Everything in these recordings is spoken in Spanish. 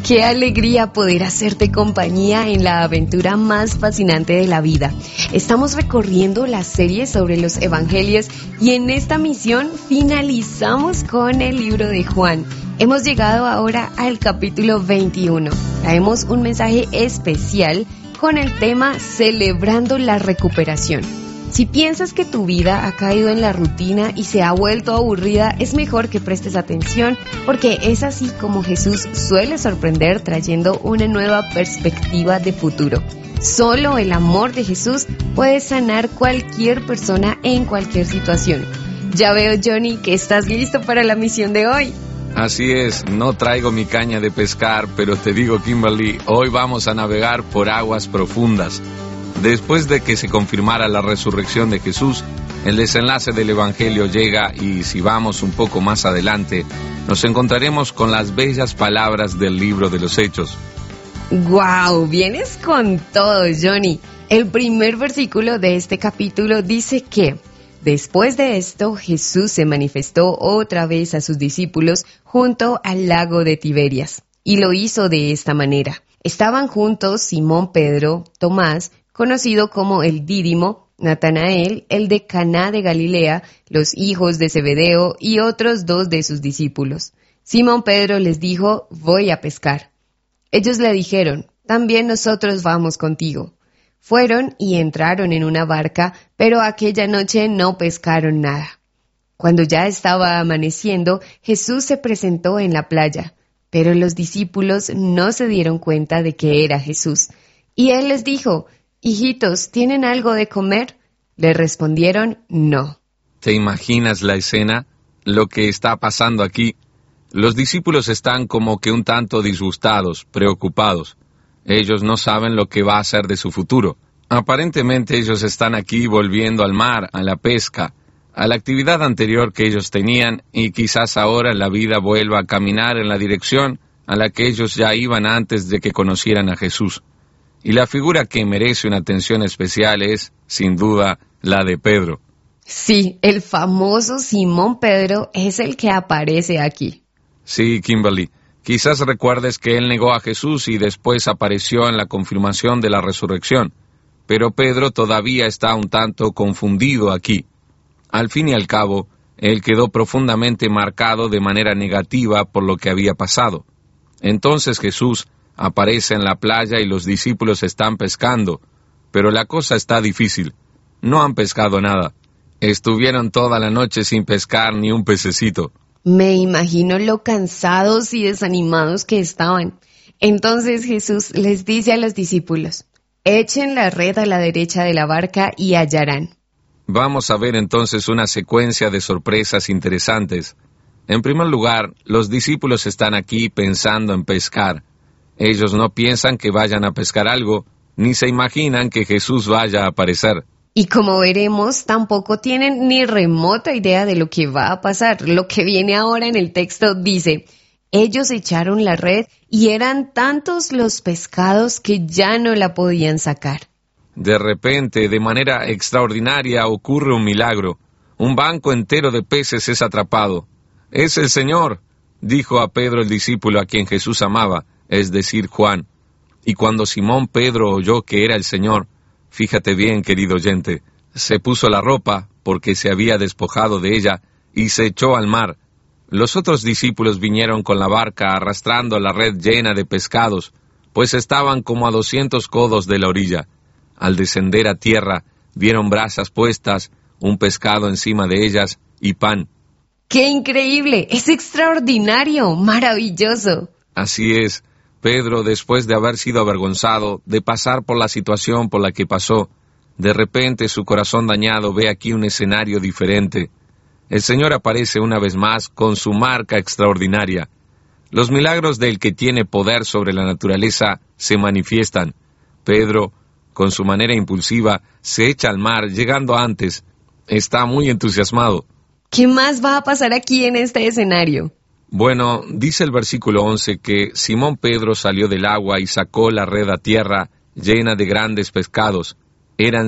Qué alegría poder hacerte compañía en la aventura más fascinante de la vida. Estamos recorriendo la serie sobre los evangelios y en esta misión finalizamos con el libro de Juan. Hemos llegado ahora al capítulo 21. Traemos un mensaje especial con el tema Celebrando la Recuperación. Si piensas que tu vida ha caído en la rutina y se ha vuelto aburrida, es mejor que prestes atención porque es así como Jesús suele sorprender trayendo una nueva perspectiva de futuro. Solo el amor de Jesús puede sanar cualquier persona en cualquier situación. Ya veo, Johnny, que estás listo para la misión de hoy. Así es, no traigo mi caña de pescar, pero te digo, Kimberly, hoy vamos a navegar por aguas profundas. Después de que se confirmara la resurrección de Jesús, el desenlace del Evangelio llega y si vamos un poco más adelante, nos encontraremos con las bellas palabras del libro de los Hechos. ¡Guau! Vienes con todo, Johnny. El primer versículo de este capítulo dice que después de esto, Jesús se manifestó otra vez a sus discípulos junto al lago de Tiberias, y lo hizo de esta manera. Estaban juntos Simón Pedro, Tomás, conocido como el Dídimo, Natanael, el de Caná de Galilea, los hijos de Zebedeo y otros 2 de sus discípulos. Simón Pedro les dijo: «Voy a pescar». Ellos le dijeron: «También nosotros vamos contigo». Fueron y entraron en una barca, pero aquella noche no pescaron nada. Cuando ya estaba amaneciendo, Jesús se presentó en la playa, pero los discípulos no se dieron cuenta de que era Jesús. Y él les dijo: «Hijitos, ¿tienen algo de comer?». Le respondieron: «No». ¿Te imaginas la escena? Lo que está pasando aquí. Los discípulos están como que un tanto disgustados, preocupados. Ellos no saben lo que va a ser de su futuro. Aparentemente ellos están aquí volviendo al mar, a la pesca, a la actividad anterior que ellos tenían, y quizás ahora la vida vuelva a caminar en la dirección a la que ellos ya iban antes de que conocieran a Jesús. Y la figura que merece una atención especial es, sin duda, la de Pedro. Sí, el famoso Simón Pedro es el que aparece aquí. Sí, Kimberly. Quizás recuerdes que él negó a Jesús y después apareció en la confirmación de la resurrección. Pero Pedro todavía está un tanto confundido aquí. Al fin y al cabo, él quedó profundamente marcado de manera negativa por lo que había pasado. Entonces Jesús aparece en la playa y los discípulos están pescando, pero la cosa está difícil. No han pescado nada. Estuvieron toda la noche sin pescar ni un pececito. Me imagino lo cansados y desanimados que estaban. Entonces Jesús les dice a los discípulos: «Echen la red a la derecha de la barca y hallarán». Vamos a ver entonces una secuencia de sorpresas interesantes. En primer lugar, los discípulos están aquí pensando en pescar. Ellos no piensan que vayan a pescar algo, ni se imaginan que Jesús vaya a aparecer. Y como veremos, tampoco tienen ni remota idea de lo que va a pasar. Lo que viene ahora en el texto dice: ellos echaron la red y eran tantos los pescados que ya no la podían sacar. De repente, de manera extraordinaria, ocurre un milagro. Un banco entero de peces es atrapado. «Es el Señor», dijo a Pedro el discípulo a quien Jesús amaba, es decir, Juan. Y cuando Simón Pedro oyó que era el Señor, fíjate bien, querido oyente, se puso la ropa, porque se había despojado de ella, y se echó al mar. Los otros discípulos vinieron con la barca arrastrando la red llena de pescados, pues estaban como a 200 codos de la orilla. Al descender a tierra, vieron brasas puestas, un pescado encima de ellas y pan. ¡Qué increíble! ¡Es extraordinario! ¡Maravilloso! Así es. Pedro, después de haber sido avergonzado, de pasar por la situación por la que pasó, de repente su corazón dañado ve aquí un escenario diferente. El Señor aparece una vez más con su marca extraordinaria. Los milagros del que tiene poder sobre la naturaleza se manifiestan. Pedro, con su manera impulsiva, se echa al mar, llegando antes. Está muy entusiasmado. ¿Qué más va a pasar aquí en este escenario? Bueno, dice el versículo 11 que Simón Pedro salió del agua y sacó la red a tierra llena de grandes pescados. Eran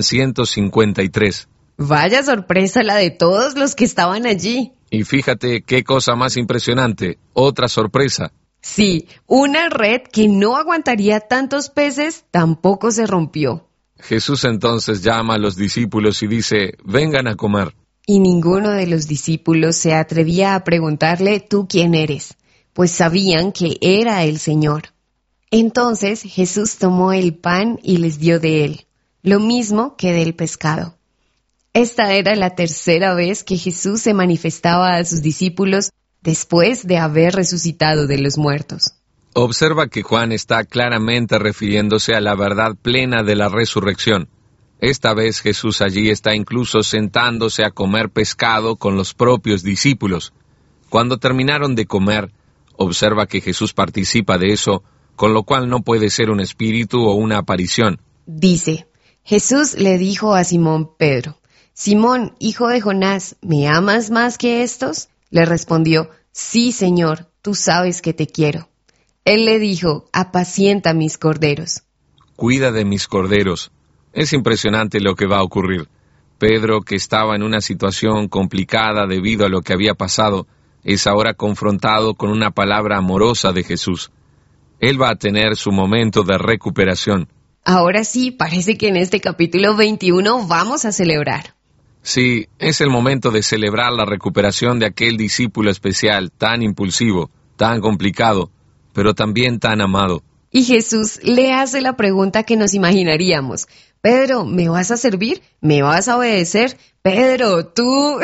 153. Vaya sorpresa la de todos los que estaban allí. Y fíjate qué cosa más impresionante, otra sorpresa. Sí, una red que no aguantaría tantos peces tampoco se rompió. Jesús entonces llama a los discípulos y dice, vengan a comer. Y ninguno de los discípulos se atrevía a preguntarle, ¿tú quién eres? Pues sabían que era el Señor. Entonces Jesús tomó el pan y les dio de él, lo mismo que del pescado. Esta era la tercera vez que Jesús se manifestaba a sus discípulos después de haber resucitado de los muertos. Observa que Juan está claramente refiriéndose a la verdad plena de la resurrección. Esta vez Jesús allí está incluso sentándose a comer pescado con los propios discípulos. Cuando terminaron de comer, observa que Jesús participa de eso, con lo cual no puede ser un espíritu o una aparición. Dice, Jesús le dijo a Simón Pedro, Simón, hijo de Jonás, ¿me amas más que estos? Le respondió, sí, Señor, tú sabes que te quiero. Él le dijo, apacienta mis corderos. Cuida de mis corderos. Es impresionante lo que va a ocurrir. Pedro, que estaba en una situación complicada debido a lo que había pasado, es ahora confrontado con una palabra amorosa de Jesús. Él va a tener su momento de recuperación. Ahora sí, parece que en este capítulo 21 vamos a celebrar. Sí, es el momento de celebrar la recuperación de aquel discípulo especial, tan impulsivo, tan complicado, pero también tan amado. Y Jesús le hace la pregunta que nos imaginaríamos. Pedro, ¿me vas a servir? ¿Me vas a obedecer? Pedro, tú...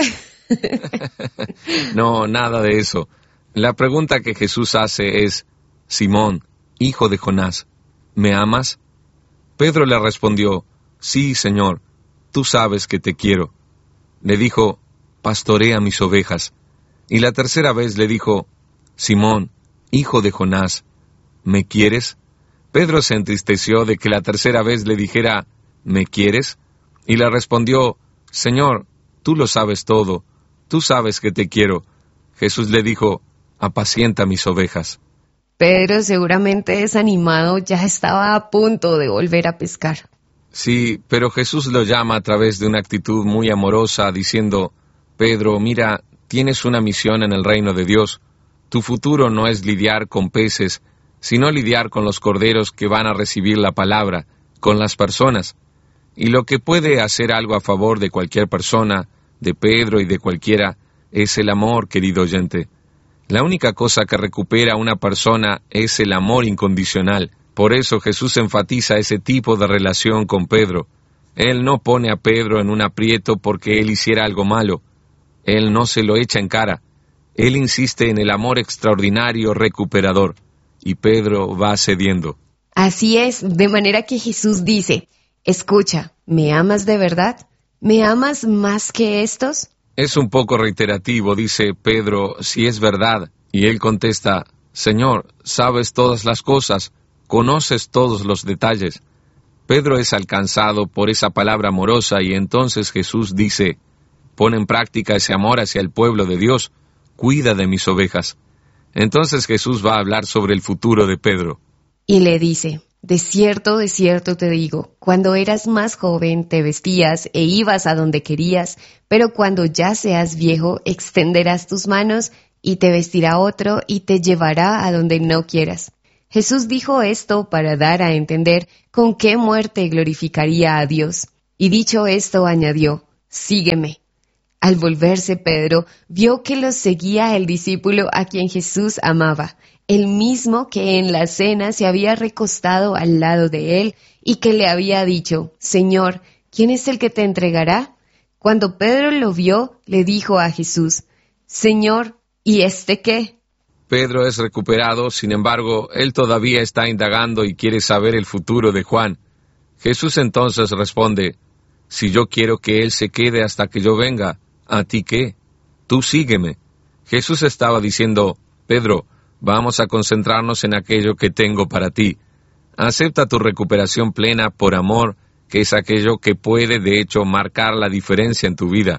No, nada de eso. La pregunta que Jesús hace es, Simón, hijo de Jonás, ¿me amas? Pedro le respondió, sí, Señor, tú sabes que te quiero. Le dijo, pastorea mis ovejas. Y la tercera vez le dijo, Simón, hijo de Jonás, ¿me quieres? Pedro se entristeció de que la tercera vez le dijera, ¿me quieres? Y le respondió, Señor, tú lo sabes todo, tú sabes que te quiero. Jesús le dijo, apacienta mis ovejas. Pedro, seguramente desanimado, ya estaba a punto de volver a pescar. Sí, pero Jesús lo llama a través de una actitud muy amorosa, diciendo, Pedro, mira, tienes una misión en el reino de Dios. Tu futuro no es lidiar con peces, sino lidiar con los corderos que van a recibir la palabra, con las personas. Y lo que puede hacer algo a favor de cualquier persona, de Pedro y de cualquiera, es el amor, querido oyente. La única cosa que recupera a una persona es el amor incondicional. Por eso Jesús enfatiza ese tipo de relación con Pedro. Él no pone a Pedro en un aprieto porque él hiciera algo malo. Él no se lo echa en cara. Él insiste en el amor extraordinario recuperador. Y Pedro va cediendo. Así es, de manera que Jesús dice, escucha, ¿me amas de verdad? ¿Me amas más que estos? Es un poco reiterativo, dice Pedro, si es verdad. Y él contesta, Señor, sabes todas las cosas, conoces todos los detalles. Pedro es alcanzado por esa palabra amorosa y entonces Jesús dice, pon en práctica ese amor hacia el pueblo de Dios, cuida de mis ovejas. Entonces Jesús va a hablar sobre el futuro de Pedro. Y le dice, de cierto te digo, cuando eras más joven te vestías e ibas a donde querías, pero cuando ya seas viejo extenderás tus manos y te vestirá otro y te llevará a donde no quieras. Jesús dijo esto para dar a entender con qué muerte glorificaría a Dios. Y dicho esto añadió, sígueme. Al volverse Pedro, vio que los seguía el discípulo a quien Jesús amaba, el mismo que en la cena se había recostado al lado de él y que le había dicho, Señor, ¿quién es el que te entregará? Cuando Pedro lo vio, le dijo a Jesús, Señor, ¿y este qué? Pedro es recuperado, sin embargo, él todavía está indagando y quiere saber el futuro de Juan. Jesús entonces responde, si yo quiero que él se quede hasta que yo venga, ¿a ti qué? Tú sígueme. Jesús estaba diciendo, Pedro, vamos a concentrarnos en aquello que tengo para ti. Acepta tu recuperación plena por amor, que es aquello que puede, de hecho, marcar la diferencia en tu vida.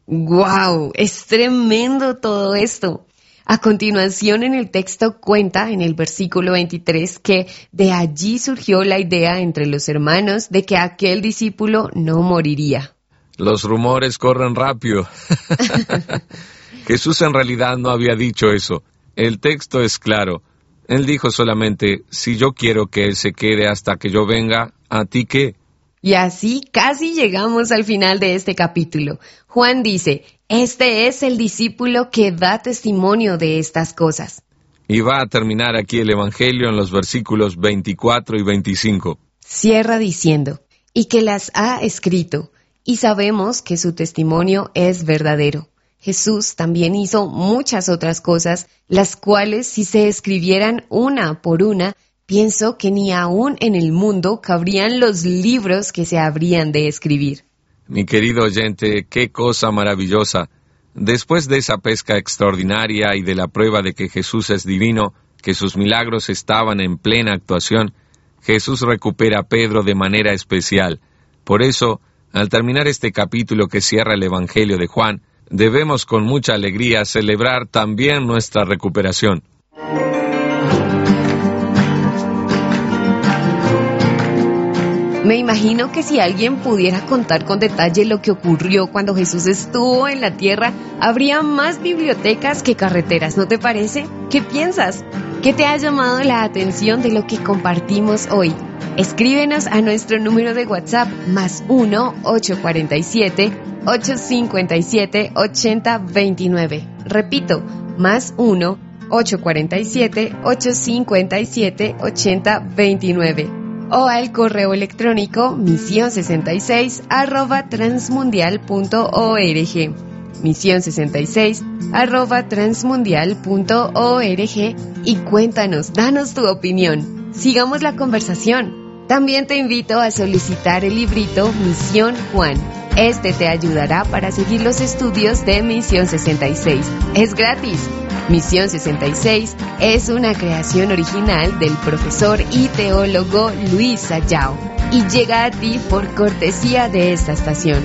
¡Guau! Es tremendo todo esto. A continuación en el texto cuenta, en el versículo 23, que de allí surgió la idea entre los hermanos de que aquel discípulo no moriría. Los rumores corren rápido. Jesús en realidad no había dicho eso. El texto es claro. Él dijo solamente, si yo quiero que él se quede hasta que yo venga, ¿a ti qué? Y así casi llegamos al final de este capítulo. Juan dice, este es el discípulo que da testimonio de estas cosas. Y va a terminar aquí el Evangelio en los versículos 24 y 25. Cierra diciendo, y que las ha escrito, y sabemos que su testimonio es verdadero. Jesús también hizo muchas otras cosas, las cuales si se escribieran una por una, pienso que ni aún en el mundo cabrían los libros que se habrían de escribir. Mi querido oyente, qué cosa maravillosa. Después de esa pesca extraordinaria y de la prueba de que Jesús es divino, que sus milagros estaban en plena actuación, Jesús recupera a Pedro de manera especial. Por eso, al terminar este capítulo que cierra el Evangelio de Juan, debemos con mucha alegría celebrar también nuestra recuperación. Me imagino que si alguien pudiera contar con detalle lo que ocurrió cuando Jesús estuvo en la tierra, habría más bibliotecas que carreteras, ¿no te parece? ¿Qué piensas? ¿Qué te ha llamado la atención de lo que compartimos hoy? Escríbenos a nuestro número de WhatsApp +1 847 857 8029. Repito, +1 847 857 8029. O al correo electrónico mision66@transmundial.org. mision66@transmundial.org y cuéntanos, danos tu opinión. Sigamos la conversación. También te invito a solicitar el librito Misión Juan. Este te ayudará para seguir los estudios de Misión 66. Es gratis. Misión 66 es una creación original del profesor y teólogo Luis Sayao y llega a ti por cortesía de esta estación.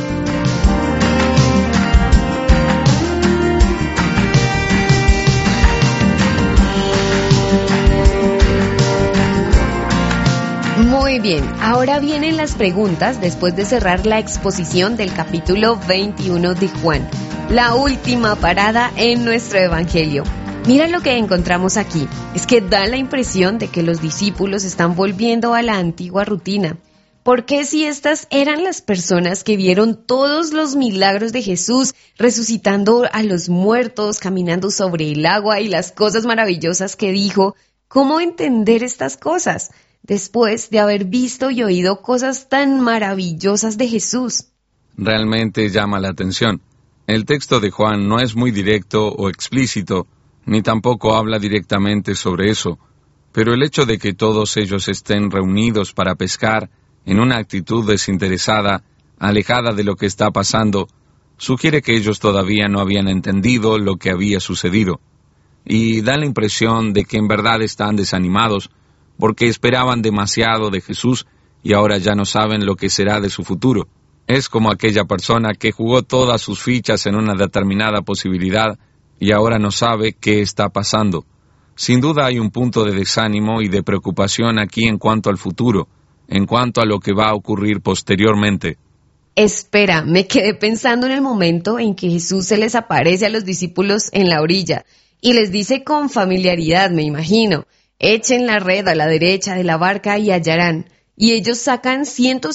Muy bien, ahora vienen las preguntas después de cerrar la exposición del capítulo 21 de Juan, la última parada en nuestro Evangelio. Mira lo que encontramos aquí, es que da la impresión de que los discípulos están volviendo a la antigua rutina. ¿Por qué si estas eran las personas que vieron todos los milagros de Jesús, resucitando a los muertos, caminando sobre el agua y las cosas maravillosas que dijo? ¿Cómo entender estas cosas después de haber visto y oído cosas tan maravillosas de Jesús? Realmente llama la atención. El texto de Juan no es muy directo o explícito, ni tampoco habla directamente sobre eso, pero el hecho de que todos ellos estén reunidos para pescar en una actitud desinteresada, alejada de lo que está pasando, sugiere que ellos todavía no habían entendido lo que había sucedido, y da la impresión de que en verdad están desanimados, porque esperaban demasiado de Jesús y ahora ya no saben lo que será de su futuro. Es como aquella persona que jugó todas sus fichas en una determinada posibilidad y ahora no sabe qué está pasando. Sin duda hay un punto de desánimo y de preocupación aquí en cuanto al futuro, en cuanto a lo que va a ocurrir posteriormente. Espera, me quedé pensando en el momento en que Jesús se les aparece a los discípulos en la orilla y les dice con familiaridad, me imagino, echen la red a la derecha de la barca y hallarán. Y ellos sacan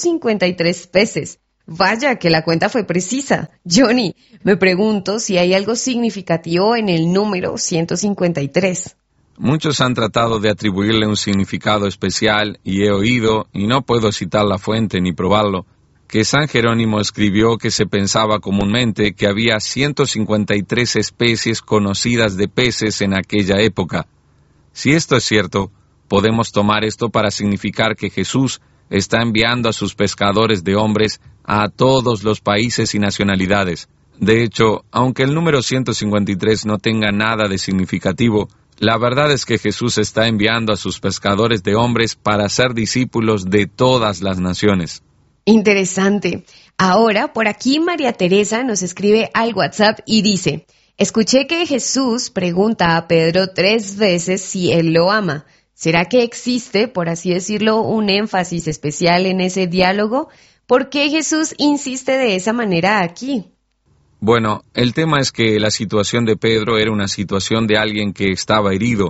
153 peces. Vaya que la cuenta fue precisa. Johnny, me pregunto si hay algo significativo en el número 153. Muchos han tratado de atribuirle un significado especial y he oído, y no puedo citar la fuente ni probarlo, que San Jerónimo escribió que se pensaba comúnmente que había 153 especies conocidas de peces en aquella época. Si esto es cierto, podemos tomar esto para significar que Jesús está enviando a sus pescadores de hombres a todos los países y nacionalidades. De hecho, aunque el número 153 no tenga nada de significativo, la verdad es que Jesús está enviando a sus pescadores de hombres para ser discípulos de todas las naciones. Interesante. Ahora, por aquí María Teresa nos escribe al WhatsApp y dice: escuché que Jesús pregunta a Pedro 3 veces si él lo ama. ¿Será que existe, por así decirlo, un énfasis especial en ese diálogo? ¿Por qué Jesús insiste de esa manera aquí? Bueno, el tema es que la situación de Pedro era una situación de alguien que estaba herido,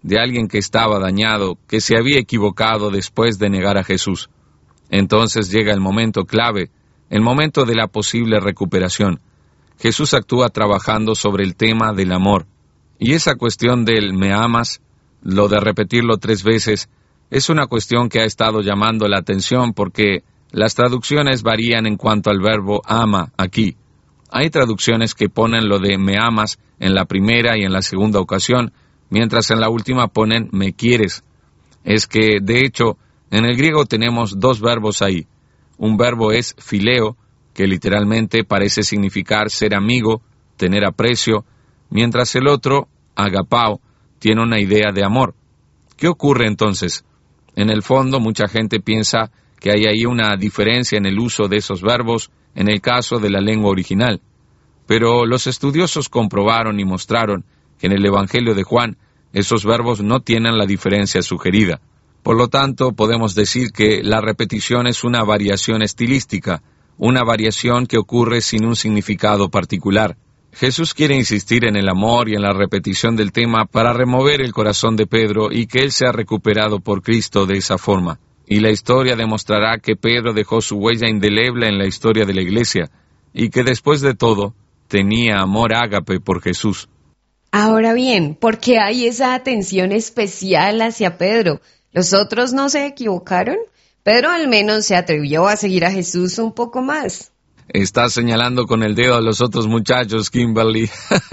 de alguien que estaba dañado, que se había equivocado después de negar a Jesús. Entonces llega el momento clave, el momento de la posible recuperación. Jesús actúa trabajando sobre el tema del amor. Y esa cuestión del «me amas», lo de repetirlo 3 veces, es una cuestión que ha estado llamando la atención porque las traducciones varían en cuanto al verbo «ama» aquí. Hay traducciones que ponen lo de «me amas» en la primera y en la segunda ocasión, mientras en la última ponen «me quieres». Es que, de hecho, en el griego tenemos 2 verbos ahí. Un verbo es phileo, que literalmente parece significar ser amigo, tener aprecio, mientras el otro, agapao, tiene una idea de amor. ¿Qué ocurre entonces? En el fondo, mucha gente piensa que hay ahí una diferencia en el uso de esos verbos en el caso de la lengua original. Pero los estudiosos comprobaron y mostraron que en el Evangelio de Juan esos verbos no tienen la diferencia sugerida. Por lo tanto, podemos decir que la repetición es una variación estilística, una variación que ocurre sin un significado particular. Jesús quiere insistir en el amor y en la repetición del tema para remover el corazón de Pedro y que él sea recuperado por Cristo de esa forma. Y la historia demostrará que Pedro dejó su huella indeleble en la historia de la Iglesia y que después de todo tenía amor ágape por Jesús. Ahora bien, ¿por qué hay esa atención especial hacia Pedro? ¿Los otros no se equivocaron? Pedro al menos se atrevió a seguir a Jesús un poco más. Estás señalando con el dedo a los otros muchachos, Kimberly.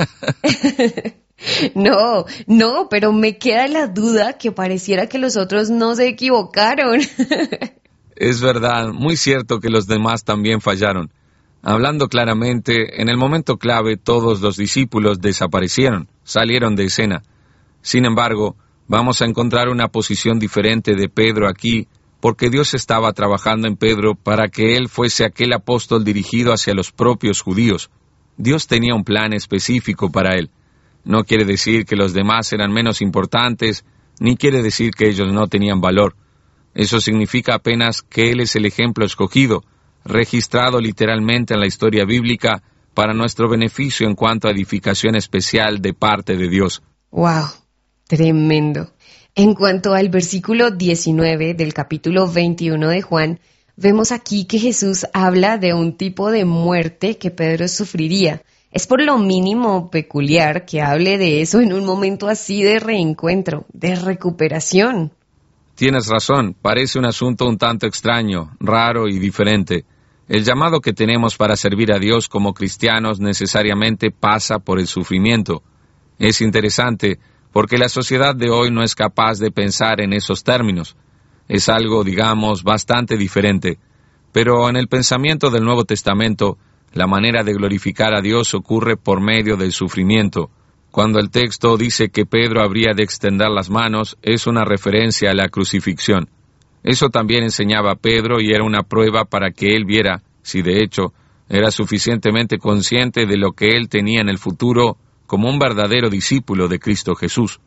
No, pero me queda la duda que pareciera que los otros no se equivocaron. Es verdad, muy cierto que los demás también fallaron. Hablando claramente, en el momento clave todos los discípulos desaparecieron, salieron de escena. Sin embargo, vamos a encontrar una posición diferente de Pedro aquí, porque Dios estaba trabajando en Pedro para que él fuese aquel apóstol dirigido hacia los propios judíos. Dios tenía un plan específico para él. No quiere decir que los demás eran menos importantes, ni quiere decir que ellos no tenían valor. Eso significa apenas que él es el ejemplo escogido, registrado literalmente en la historia bíblica para nuestro beneficio en cuanto a edificación especial de parte de Dios. ¡Wow! Tremendo. En cuanto al versículo 19 del capítulo 21 de Juan, vemos aquí que Jesús habla de un tipo de muerte que Pedro sufriría. Es por lo mínimo peculiar que hable de eso en un momento así de reencuentro, de recuperación. Tienes razón, parece un asunto un tanto extraño, raro y diferente. El llamado que tenemos para servir a Dios como cristianos necesariamente pasa por el sufrimiento. Es interesante porque la sociedad de hoy no es capaz de pensar en esos términos. Es algo, digamos, bastante diferente. Pero en el pensamiento del Nuevo Testamento, la manera de glorificar a Dios ocurre por medio del sufrimiento. Cuando el texto dice que Pedro habría de extender las manos, es una referencia a la crucifixión. Eso también enseñaba a Pedro y era una prueba para que él viera si de hecho era suficientemente consciente de lo que él tenía en el futuro como un verdadero discípulo de Cristo Jesús.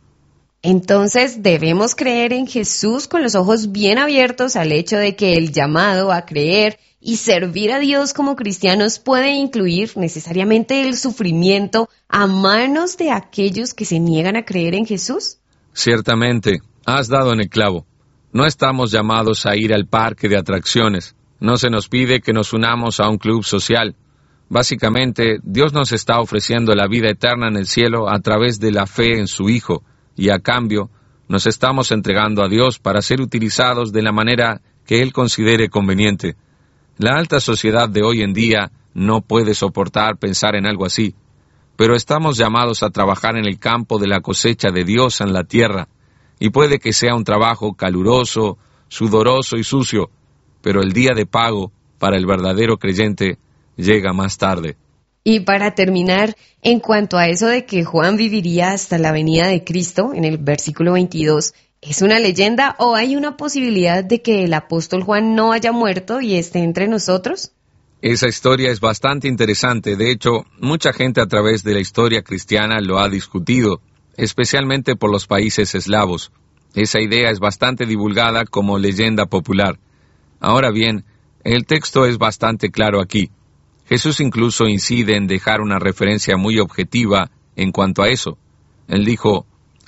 Entonces debemos creer en Jesús con los ojos bien abiertos al hecho de que el llamado a creer y servir a Dios como cristianos puede incluir necesariamente el sufrimiento a manos de aquellos que se niegan a creer en Jesús. Ciertamente, has dado en el clavo. No estamos llamados a ir al parque de atracciones. No se nos pide que nos unamos a un club social. Básicamente, Dios nos está ofreciendo la vida eterna en el cielo a través de la fe en su Hijo, y a cambio, nos estamos entregando a Dios para ser utilizados de la manera que Él considere conveniente. La alta sociedad de hoy en día no puede soportar pensar en algo así, pero estamos llamados a trabajar en el campo de la cosecha de Dios en la tierra, y puede que sea un trabajo caluroso, sudoroso y sucio, pero el día de pago para el verdadero creyente llega más tarde. Y para terminar, en cuanto a eso de que Juan viviría hasta la venida de Cristo, en el versículo 22, ¿es una leyenda o hay una posibilidad de que el apóstol Juan no haya muerto y esté entre nosotros? Esa historia es bastante interesante. De hecho, mucha gente a través de la historia cristiana lo ha discutido, especialmente por los países eslavos. Esa idea es bastante divulgada como leyenda popular. Ahora bien, el texto es bastante claro aquí. Jesús incluso incide en dejar una referencia muy objetiva en cuanto a eso. Él dijo,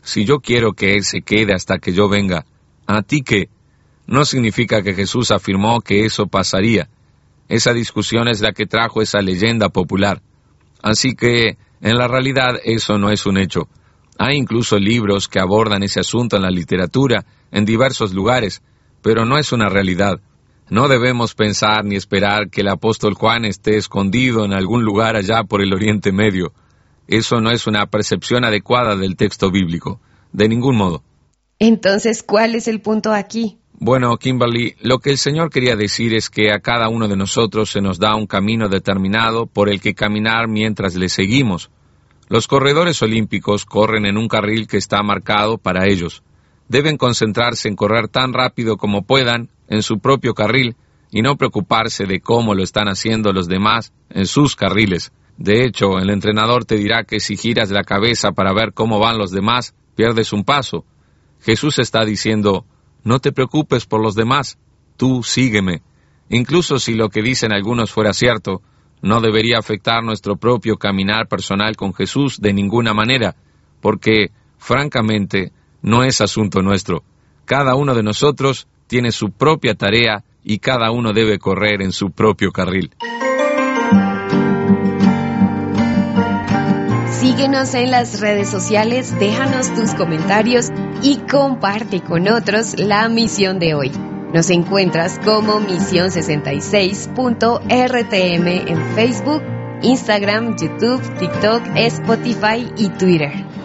Si yo quiero que Él se quede hasta que yo venga, ¿a ti qué? No significa que Jesús afirmó que eso pasaría. Esa discusión es la que trajo esa leyenda popular. Así que, en la realidad, eso no es un hecho. Hay incluso libros que abordan ese asunto en la literatura, en diversos lugares, pero no es una realidad. No debemos pensar ni esperar que el apóstol Juan esté escondido en algún lugar allá por el Oriente Medio. Eso no es una percepción adecuada del texto bíblico, de ningún modo. Entonces, ¿cuál es el punto aquí? Bueno, Kimberly, lo que el Señor quería decir es que a cada uno de nosotros se nos da un camino determinado por el que caminar mientras le seguimos. Los corredores olímpicos corren en un carril que está marcado para ellos. Deben concentrarse en correr tan rápido como puedan en su propio carril y no preocuparse de cómo lo están haciendo los demás en sus carriles. De hecho, el entrenador te dirá que si giras la cabeza para ver cómo van los demás, pierdes un paso. Jesús está diciendo, no te preocupes por los demás, tú sígueme. Incluso si lo que dicen algunos fuera cierto, no debería afectar nuestro propio caminar personal con Jesús de ninguna manera, porque, francamente, no es asunto nuestro. Cada uno de nosotros tiene su propia tarea y cada uno debe correr en su propio carril. Síguenos en las redes sociales, déjanos tus comentarios y comparte con otros la misión de hoy. Nos encuentras como Misión66.rtm en Facebook, Instagram, YouTube, TikTok, Spotify y Twitter.